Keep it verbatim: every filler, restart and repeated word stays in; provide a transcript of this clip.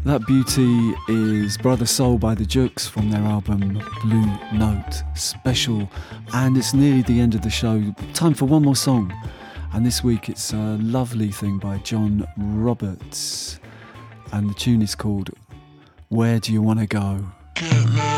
That beauty is Brother Soul by the Jukes from their album Blue Note Special. And it's nearly the end of the show. Time for one more song. And this week it's a lovely thing by John Roberts. And the tune is called Where Do You Want to Go?